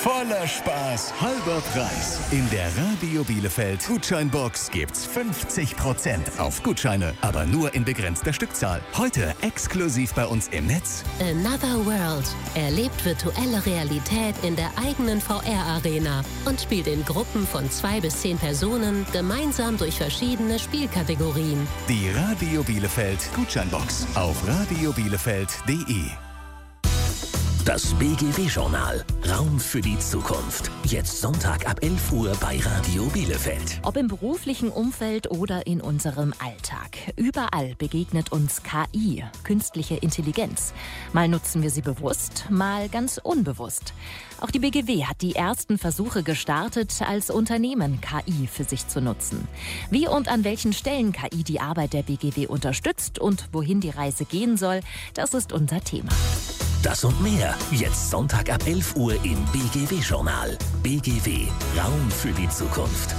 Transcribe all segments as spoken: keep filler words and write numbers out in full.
Voller Spaß, halber Preis. In der Radio Bielefeld Gutscheinbox gibt's fünfzig Prozent auf Gutscheine, aber nur in begrenzter Stückzahl. Heute exklusiv bei uns im Netz. Another World. Erlebt virtuelle Realität in der eigenen V R-Arena und spielt in Gruppen von zwei bis zehn Personen gemeinsam durch verschiedene Spielkategorien. Die Radio Bielefeld Gutscheinbox auf radio bielefeld punkt de. Das B G W-Journal. Raum für die Zukunft. Jetzt Sonntag ab elf Uhr bei Radio Bielefeld. Ob im beruflichen Umfeld oder in unserem Alltag. Überall begegnet uns K I, künstliche Intelligenz. Mal nutzen wir sie bewusst, mal ganz unbewusst. Auch die B G W hat die ersten Versuche gestartet, als Unternehmen K I für sich zu nutzen. Wie und an welchen Stellen K I die Arbeit der B G W unterstützt und wohin die Reise gehen soll, das ist unser Thema. Das und mehr, jetzt Sonntag ab elf Uhr im B G W-Journal. B G W, Raum für die Zukunft.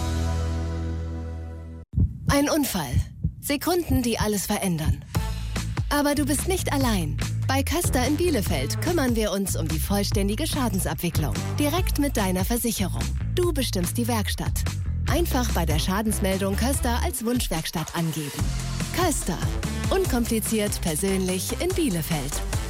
Ein Unfall. Sekunden, die alles verändern. Aber du bist nicht allein. Bei Köster in Bielefeld kümmern wir uns um die vollständige Schadensabwicklung. Direkt mit deiner Versicherung. Du bestimmst die Werkstatt. Einfach bei der Schadensmeldung Köster als Wunschwerkstatt angeben. Köster. Unkompliziert, persönlich in Bielefeld.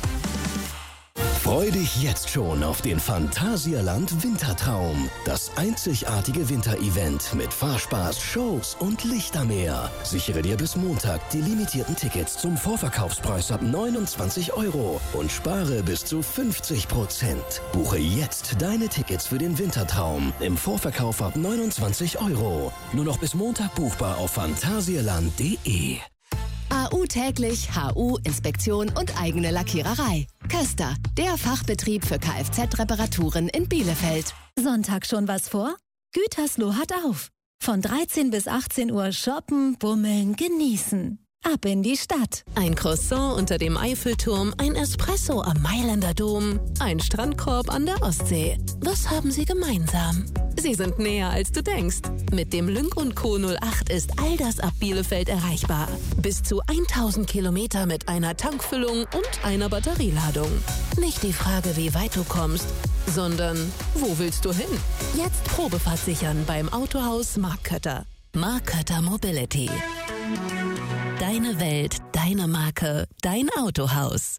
Freu dich jetzt schon auf den Phantasialand Wintertraum. Das einzigartige Winterevent mit Fahrspaß, Shows und Lichtermeer. Sichere dir bis Montag die limitierten Tickets zum Vorverkaufspreis ab neunundzwanzig Euro und spare bis zu fünfzig Prozent. Buche jetzt deine Tickets für den Wintertraum im Vorverkauf ab neunundzwanzig Euro. Nur noch bis Montag buchbar auf phantasialand punkt de. A U täglich, H U, Inspektion und eigene Lackiererei. Köster, der Fachbetrieb für Kfz-Reparaturen in Bielefeld. Sonntag schon was vor? Gütersloh hat auf. Von dreizehn bis achtzehn Uhr shoppen, bummeln, genießen. Ab in die Stadt. Ein Croissant unter dem Eiffelturm, ein Espresso am Mailänder Dom, ein Strandkorb an der Ostsee. Was haben sie gemeinsam? Sie sind näher, als du denkst. Mit dem Lynk und Co. null acht ist all das ab Bielefeld erreichbar. Bis zu tausend Kilometer mit einer Tankfüllung und einer Batterieladung. Nicht die Frage, wie weit du kommst, sondern wo willst du hin? Jetzt Probefahrt sichern beim Autohaus Mark Kötter. Mark Kötter Mobility. Deine Welt, deine Marke, dein Autohaus.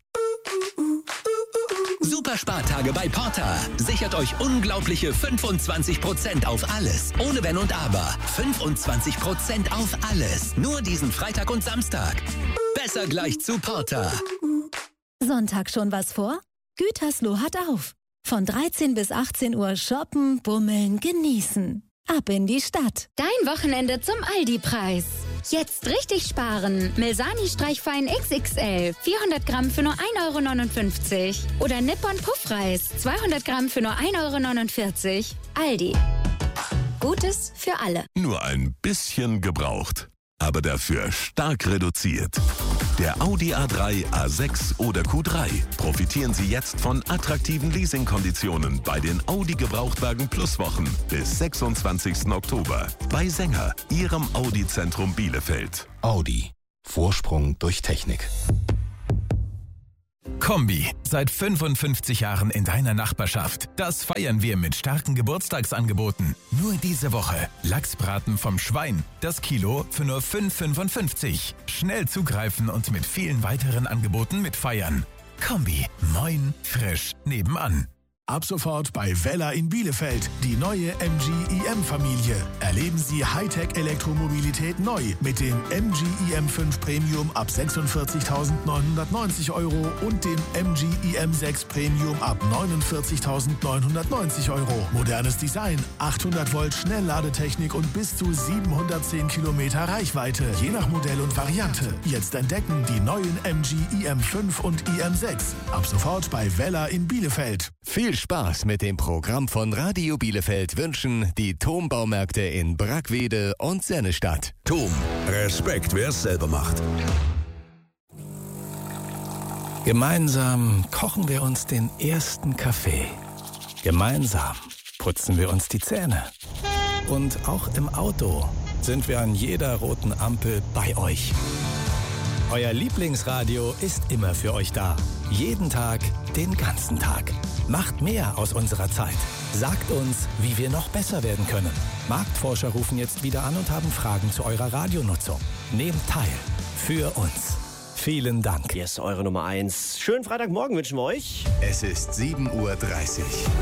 Superspartage bei Porta. Sichert euch unglaubliche fünfundzwanzig Prozent auf alles. Ohne Wenn und Aber. fünfundzwanzig Prozent auf alles. Nur diesen Freitag und Samstag. Besser gleich zu Porta. Sonntag schon was vor? Gütersloh hat auf. Von dreizehn bis achtzehn Uhr shoppen, bummeln, genießen. Ab in die Stadt. Dein Wochenende zum Aldi-Preis. Jetzt richtig sparen. Milsani Streichfein X X L. vierhundert Gramm für nur ein Euro neunundfünfzig. Oder Nippon Puffreis. zweihundert Gramm für nur ein Euro neunundvierzig. Aldi. Gutes für alle. Nur ein bisschen gebraucht, aber dafür stark reduziert. Der Audi A drei, A sechs oder Q drei. Profitieren Sie jetzt von attraktiven Leasingkonditionen bei den Audi Gebrauchtwagen Plus Wochen bis sechsundzwanzigsten Oktober. Bei Sänger, Ihrem Audi-Zentrum Bielefeld. Audi. Vorsprung durch Technik. Kombi, seit fünfundfünfzig Jahren in deiner Nachbarschaft. Das feiern wir mit starken Geburtstagsangeboten. Nur diese Woche Lachsbraten vom Schwein, das Kilo für nur fünf fünfundfünfzig. Schnell zugreifen und mit vielen weiteren Angeboten mitfeiern. Kombi, moin, frisch, nebenan. Ab sofort bei Vella in Bielefeld, die neue M G I M-Familie. Erleben Sie Hightech-Elektromobilität neu mit dem M G I M fünf Premium ab sechsundvierzigtausendneunhundertneunzig Euro und dem M G I M sechs Premium ab neunundvierzigtausendneunhundertneunzig Euro. Modernes Design, achthundert Volt Schnellladetechnik und bis zu siebenhundertzehn Kilometer Reichweite, je nach Modell und Variante. Jetzt entdecken die neuen M G I M fünf und I M sechs. Ab sofort bei Vella in Bielefeld. Viel Spaß mit dem Programm von Radio Bielefeld wünschen die Thom-Baumärkte in Brackwede und Sennestadt. Thom, Respekt, wer es selber macht. Gemeinsam kochen wir uns den ersten Kaffee. Gemeinsam putzen wir uns die Zähne. Und auch im Auto sind wir an jeder roten Ampel bei euch. Euer Lieblingsradio ist immer für euch da. Jeden Tag, den ganzen Tag. Macht mehr aus unserer Zeit. Sagt uns, wie wir noch besser werden können. Marktforscher rufen jetzt wieder an und haben Fragen zu eurer Radionutzung. Nehmt teil. Für uns. Vielen Dank. Hier ist eure Nummer eins. Schönen Freitagmorgen wünschen wir euch. Es ist sieben Uhr dreißig.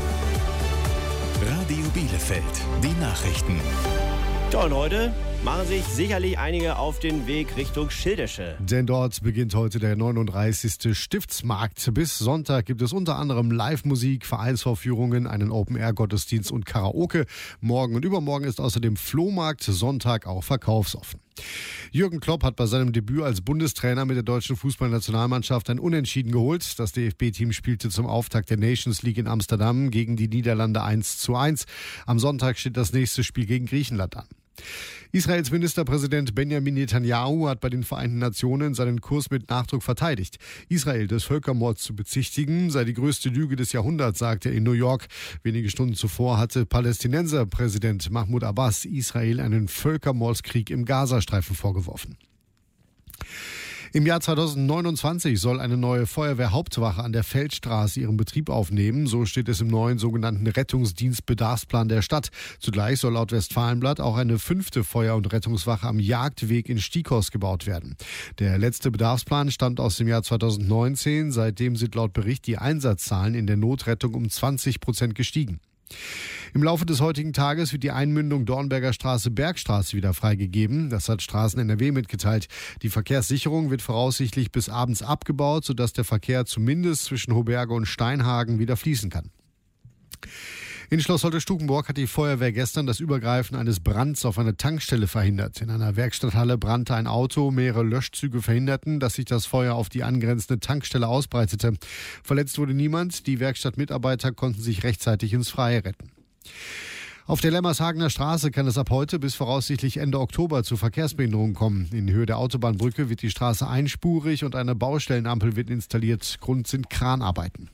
Radio Bielefeld, die Nachrichten. Ja, und heute machen sich sicherlich einige auf den Weg Richtung Schildische. Denn dort beginnt heute der neununddreißigste Stiftsmarkt. Bis Sonntag gibt es unter anderem Live-Musik, Vereinsvorführungen, einen Open-Air-Gottesdienst und Karaoke. Morgen und übermorgen ist außerdem Flohmarkt, Sonntag auch verkaufsoffen. Jürgen Klopp hat bei seinem Debüt als Bundestrainer mit der deutschen Fußballnationalmannschaft ein Unentschieden geholt. Das D F B-Team spielte zum Auftakt der Nations League in Amsterdam gegen die Niederlande eins zu eins. Am Sonntag steht das nächste Spiel gegen Griechenland an. Israels Ministerpräsident Benjamin Netanyahu hat bei den Vereinten Nationen seinen Kurs mit Nachdruck verteidigt. Israel des Völkermords zu bezichtigen sei die größte Lüge des Jahrhunderts, sagte er in New York. Wenige Stunden zuvor hatte Palästinenserpräsident Mahmoud Abbas Israel einen Völkermordskrieg im Gazastreifen vorgeworfen. Im Jahr zweitausendneunundzwanzig soll eine neue Feuerwehrhauptwache an der Feldstraße ihren Betrieb aufnehmen. So steht es im neuen sogenannten Rettungsdienstbedarfsplan der Stadt. Zugleich soll laut Westfalenblatt auch eine fünfte Feuer- und Rettungswache am Jagdweg in Stiekos gebaut werden. Der letzte Bedarfsplan stammt aus dem Jahr zweitausendneunzehn. Seitdem sind laut Bericht die Einsatzzahlen in der Notrettung um zwanzig Prozent gestiegen. Im Laufe des heutigen Tages wird die Einmündung Dornberger Straße-Bergstraße wieder freigegeben. Das hat Straßen N R W mitgeteilt. Die Verkehrssicherung wird voraussichtlich bis abends abgebaut, sodass der Verkehr zumindest zwischen Hoberge und Steinhagen wieder fließen kann. In Schloss Holte-Stukenburg hat die Feuerwehr gestern das Übergreifen eines Brands auf eine Tankstelle verhindert. In einer Werkstatthalle brannte ein Auto, mehrere Löschzüge verhinderten, dass sich das Feuer auf die angrenzende Tankstelle ausbreitete. Verletzt wurde niemand, die Werkstattmitarbeiter konnten sich rechtzeitig ins Freie retten. Auf der Lemmershagener Straße kann es ab heute bis voraussichtlich Ende Oktober zu Verkehrsbehinderungen kommen. In Höhe der Autobahnbrücke wird die Straße einspurig und eine Baustellenampel wird installiert. Grund sind Kranarbeiten.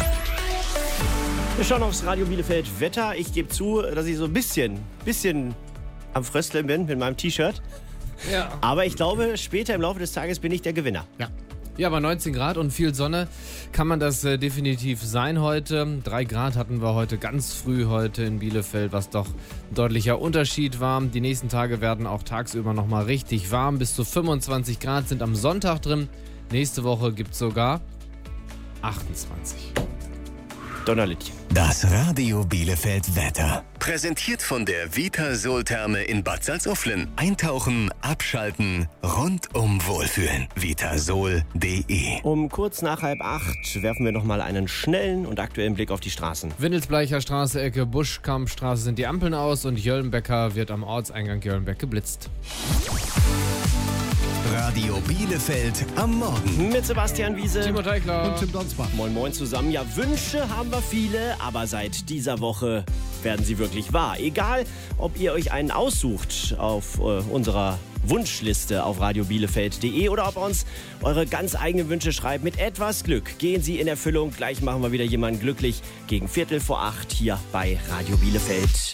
Wir schauen aufs Radio Bielefeld Wetter. Ich gebe zu, dass ich so ein bisschen, bisschen am Frösteln bin mit meinem T-Shirt. Ja. Aber ich glaube, später im Laufe des Tages bin ich der Gewinner. Ja. Ja, bei neunzehn Grad und viel Sonne kann man das äh, definitiv sein heute. Drei Grad hatten wir heute ganz früh heute in Bielefeld, was doch ein deutlicher Unterschied war. Die nächsten Tage werden auch tagsüber nochmal richtig warm. Bis zu fünfundzwanzig Grad sind am Sonntag drin. Nächste Woche gibt es sogar achtundzwanzig. Donnerlittchen. Das Radio Bielefeld Wetter. Präsentiert von der Vitasol-Therme in Bad Salzuflen. Eintauchen, abschalten, rundum wohlfühlen. vitasol punkt de. Um kurz nach halb acht werfen wir nochmal einen schnellen und aktuellen Blick auf die Straßen. Windelsbleicher Straße, Ecke Buschkampstraße sind die Ampeln aus und Jöllenbecker wird am Ortseingang Jöllenbeck geblitzt. Radio Bielefeld am Morgen. Mit Sebastian Wiese. Timo Teigler. Und Tim Donsbach. Moin Moin zusammen. Ja, Wünsche haben wir viele, aber seit dieser Woche werden sie wirklich wahr. Egal, ob ihr euch einen aussucht auf äh, unserer Wunschliste auf radio bielefeld punkt de oder ob ihr uns eure ganz eigenen Wünsche schreibt. Mit etwas Glück gehen sie in Erfüllung. Gleich machen wir wieder jemanden glücklich gegen Viertel vor acht hier bei Radio Bielefeld.